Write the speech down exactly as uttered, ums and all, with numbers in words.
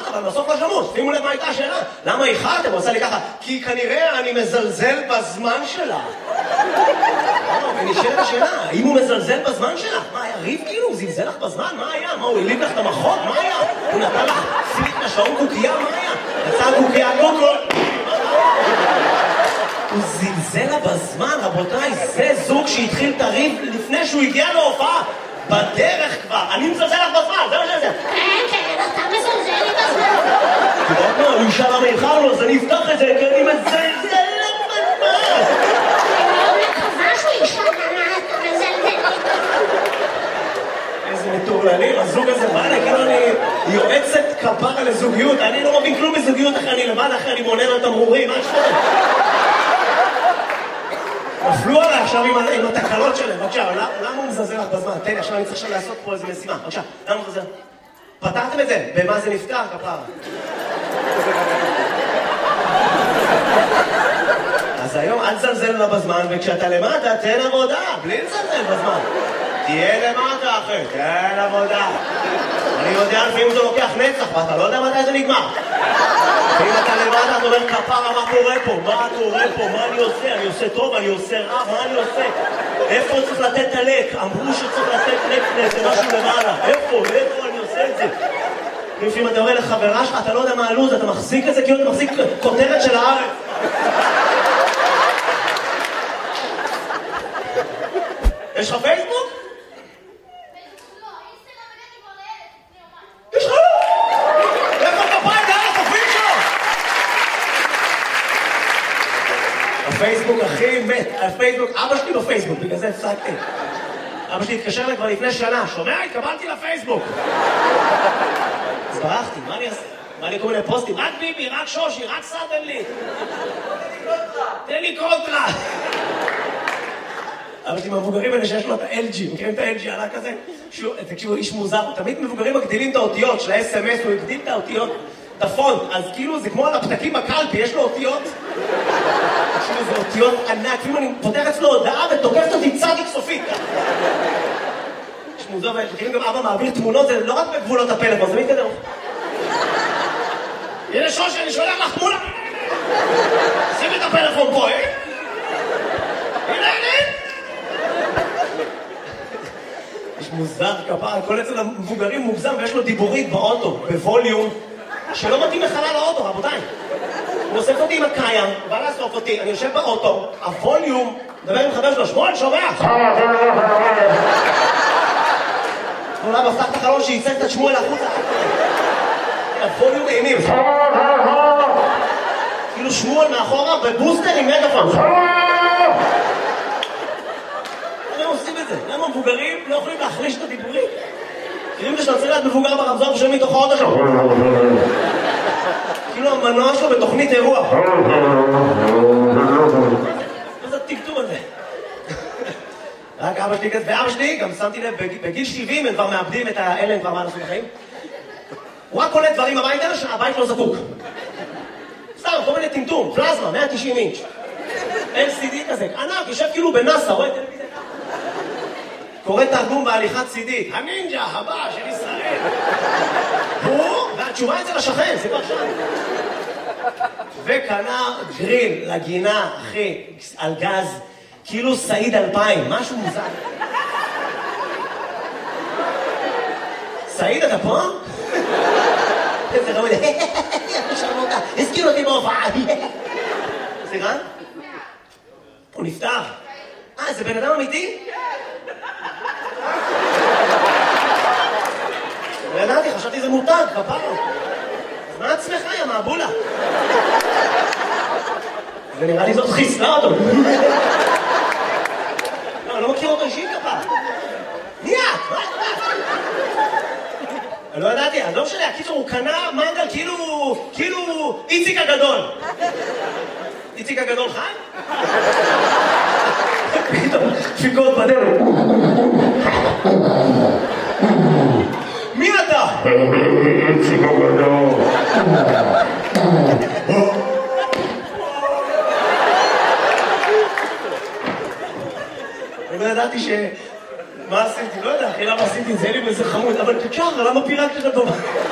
אבל בסוף לא שמעו. שימו לב מה הייתה השאלה. למה איחרתם? הוא עושה לי ככה, כי כנראה אני מזלזל בזמן שלה. ונשאלת השאלה, האם הוא מזלזל בזמן שלך? מה, היה ריב כאילו? הוא זלזל לך בזמן? מה היה? מה, הוא הליב לך את המחוק? מה היה? הוא נתן לך סיליק לשעון קוקייה? מה היה? יצא קוקייה קוקו? הוא זלזל לה בזמן, רבותיי, זה זוג שהתחיל את הריב לפני שהוא הגיע להופעה. בדרך כבר, אני מזלזל לך בזמן, זה מה שזה. כן, כן, אתה מזלזל לי בזמן. אתה יודע מה, הוא ישאל למה איחרנו, אז אני אפתח את זה, כי אני מזלזל לך בזמן. אני מאוד מקווה שהוא ישאל למה אתה מזלזל לי בזמן. איזה מטורללים, הזוג הזה, מה אני, כאילו אני יועצת כפרה לזוגיות, אני לא מבין כלום בזוגיות אחרי אני לבד, אחרי אני מונה לו תמרורים, מה שחודם? נפלו עליי עכשיו עם, עם התקלות שלהם, בבקשה, למה הוא מזלזל לך בזמן? תן לי, עכשיו אני צריך עכשיו לעשות פה איזה משימה, בבקשה, למה הוא מזלזל? פתרתם את זה? במה זה נפתר, כפרה? אז היום אל תזלזל לה בזמן, וכשאתה למטה, תן עבודה, בלי לזלזל בזמן. תהיה למטה, אחי, תן עבודה. אני יודע לפעמים זה לוקח נצח, ואתה לא יודע מתי זה נגמר. ואם אתה למטה, אתה אומר, כפרה, מה קורה פה? מה קורה פה? מה אני עושה? אני עושה טוב, אני עושה רע, מה אני עושה? איפה צריך לתת את הלק? אמרו שצריך לתת לק למשהו למעלה. איפה? איפה אני עושה את זה? לפעמים אתה אומר לחברה שלך, אתה לא יודע מה הלוז, אתה מחזיק את זה כאילו אתה מחזיק כותרת של הארץ. יש לך פייסבוק? יש לך? איפה כפיים? זה על החופים שלו! הפייסבוק הכי מת, הפייסבוק, אבא שלי בפייסבוק, בגלל זה הפסקתי. אבא שלי התקשר לי כבר לפני שנה, שומע? התקבלתי לפייסבוק. אז ברחתי, מה אני אעשה? מה אני קוראים לפוסטים? רק ביבי, רק שושי, רק סרטן לי. תן לי קונטרה. אבא שלי מהמבוגרים האלה שיש לו את ה-אל ג'י, מכירים את ה-אל ג'י עלה כזה? תקשיבו, איש מוזר, תמיד מבוגרים מגדילים את האותיות של ה-אס אם אס, הוא הגדיל את האותיות, את הפונט, אז כאילו זה כמו על הפתקים בקלפי, יש לו אותיות. תקשיבו, זה אותיות ענק, כאילו אני פותח אצלו הודעה ותוקפת אותי צדיק סופית. יש מוזר, ומכירים גם אבא מעביר תמונות, זה לא רק בגבולות הפלאפון, זה מתקדם. הנה שושי, אני שולח לך תמונה. שים את הפלאפון פה, אה? הנה, הנה. יש מוזר כפרה, כל אצל המבוגרים מוגזם ויש לו דיבורית באוטו, בווליום, שלא מתאים לחלל האוטו, רבותיי. הוא אוסף אותי עם הקיים, הוא בא לאסוף אותי, אני יושב באוטו, הווליום, מדבר עם חבר שלו, שמואל, שומע? אולי מפתח את החלון שייצא את שמואל החוצה. הווליום אימים. כאילו שמואל מאחורה בבוסטר עם מגפון. למה עושים את זה? למה מבוגרים לא יכולים להחליש את הדיבורים? כאילו שאתה צריך להיות מבוגר ברמזור ושומעים מתוך האוטו שלו. כאילו המנוע שלו בתוכנית אירוע. מה זה הטקטום הזה? רק אבא שלי כזה, ואבא שלי גם שמתי לב, בגיל שבעים הם כבר מאבדים את האלה, הם כבר מה לעשות בחיים. הוא רק קולט דברים הביתה שהבית לא זקוק. סתם, כל מיני טמטום, פלזמה, מאה ותשעים אינץ'. אל סי די כזה, ענק, יושב כאילו בנאסא, רואה טלוויזיה. קורא תרגום בהליכת סי די, הנינג'ה הבא של ישראל. הוא, והתשובה אצל השכן, זה כבר שם. וקנה גריל לגינה, אחי, על גז, כאילו סעיד אלפיים, משהו מוזר. סעיד, אתה פה? איזה רמוד, שרמותה, הזכיר אותי בהופעה. סליחה? הוא נפטר. אה, זה בן אדם אמיתי? לא ידעתי, חשבתי זה מותג, כפרה. אז מה עצמך, יא מעבולה? ונראה לי זאת חיסלה אותו. לא, אני לא מכיר אותו אישית כפרה. מי את? מה את? אני לא ידעתי, אז לא משנה, הקיצור הוא קנה מנגל כאילו, כאילו איציק הגדול. איציק הגדול חי? פתאום, דפיקות בדרך. מי אתה? איציק הגדול. אני לא ידעתי ש... מה עשיתי? לא יודע, אחי, למה עשיתי את זה? לי באיזה חמוד, אבל קצ'ר, למה פירקת את הדומה?